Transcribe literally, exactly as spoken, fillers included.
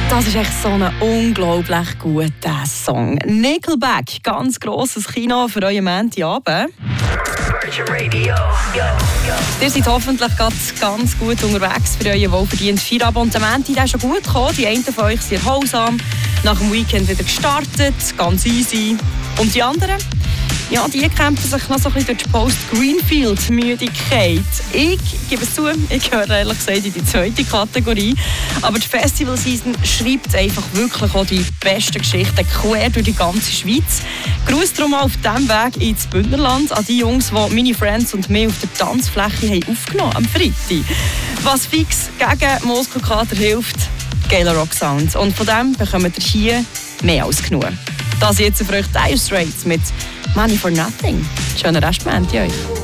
Das ist echt so ein unglaublich guter Song. Nickelback, ganz grosses Kino für euren Montagabend. Ihr seid hoffentlich ganz, ganz gut unterwegs für euren wohlverdienten Feierabend. Und der Montag ist schon gut gekommen. Die einen von euch sind erholsam, nach dem Weekend wieder gestartet, ganz easy. Und die anderen? Ja, die kämpfen sich noch so ein bisschen durch die Post-Greenfield-Müdigkeit. Ich gebe es zu, ich gehöre ehrlich gesagt in die zweite Kategorie. Aber die Festival-Season schreibt einfach wirklich auch die besten Geschichten quer durch die ganze Schweiz. Gruß darum auf diesem Weg ins Bündnerland an die Jungs, die meine Friends und mich auf der Tanzfläche haben aufgenommen am Freitag. Was fix gegen Muskelkater hilft, geiler Rock-Sound. Und von dem bekommt ihr hier mehr als genug. Das jetzt für euch Dire Straits mit Money for Nothing. Schönen Restmoment euch.